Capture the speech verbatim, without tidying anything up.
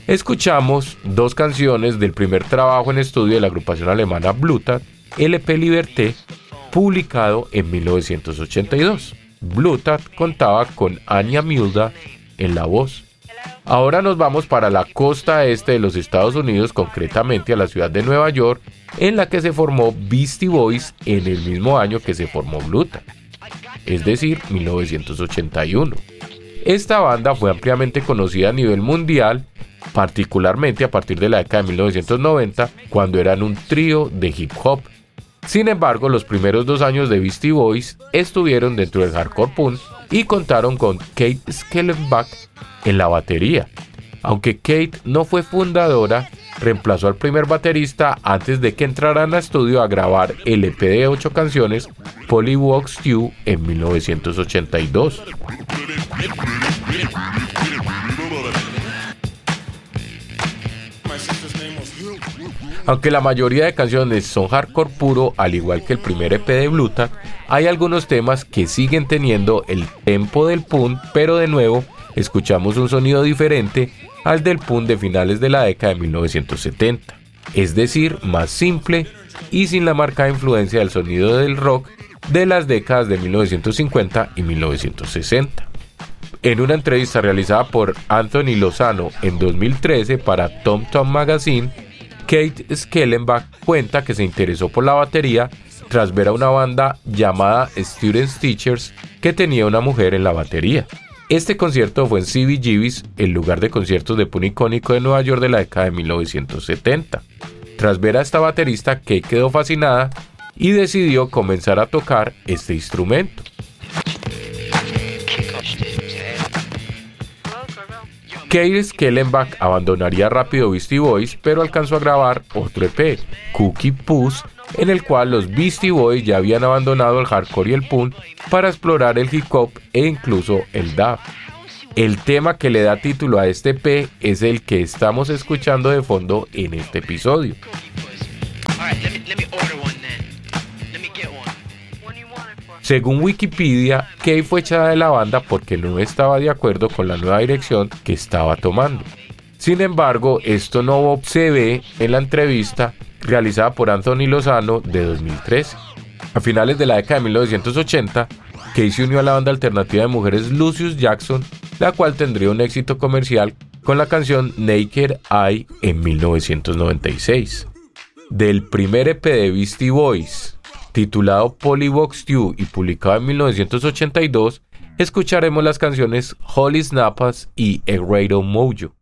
Escuchamos dos canciones del primer trabajo en estudio de la agrupación alemana Blue Tat, L P Liberté, publicado en mil novecientos ochenta y dos. Blue Tat contaba con Anja Mulder en la voz. Ahora nos vamos para la costa este de los Estados Unidos, concretamente a la ciudad de Nueva York, en la que se formó Beastie Boys en el mismo año que se formó Blue Tat, es decir, mil novecientos ochenta y uno. Esta banda fue ampliamente conocida a nivel mundial, particularmente a partir de la década de mil novecientos noventa, cuando eran un trío de hip hop. Sin embargo, los primeros dos años de Beastie Boys estuvieron dentro del hardcore punk y contaron con Kate Schellenbach en la batería. Aunque Kate no fue fundadora, reemplazó al primer baterista antes de que entraran a estudio a grabar el E P de ocho canciones Polywog Stew en mil novecientos ochenta y dos. Aunque la mayoría de canciones son hardcore puro, al igual que el primer E P de Blue Tat, hay algunos temas que siguen teniendo el tempo del punk, pero de nuevo escuchamos un sonido diferente al del punk de finales de la década de mil novecientos setenta, es decir, más simple y sin la marcada influencia del sonido del rock de las décadas de mil novecientos cincuenta y mil novecientos sesenta. En una entrevista realizada por Anthony Lozano en dos mil trece para Tom Tom Magazine, Kate Schellenbach cuenta que se interesó por la batería tras ver a una banda llamada Student Teachers que tenía una mujer en la batería. Este concierto fue en C B G B's, el lugar de conciertos de punk icónico de Nueva York de la década de mil novecientos setenta. Tras ver a esta baterista, Kate quedó fascinada y decidió comenzar a tocar este instrumento. Kate Schellenbach abandonaría rápido Beastie Boys, pero alcanzó a grabar otro E P, Cookie Puss, en el cual los Beastie Boys ya habían abandonado el hardcore y el punk para explorar el hip hop e incluso el dub. El tema que le da título a este E P es el que estamos escuchando de fondo en este episodio. Según Wikipedia, Kate fue echada de la banda porque no estaba de acuerdo con la nueva dirección que estaba tomando. Sin embargo, esto no se ve en la entrevista realizada por Anthony Lozano de dos mil trece. A finales de la década de mil novecientos ochenta, Kate se unió a la banda alternativa de mujeres Lucius Jackson, la cual tendría un éxito comercial con la canción Naked Eye en mil novecientos noventa y seis. Del primer E P de Beastie Boys, titulado Polywog Stew y publicado en mil novecientos ochenta y dos, escucharemos las canciones Holy Snappers y A Radio Mojo.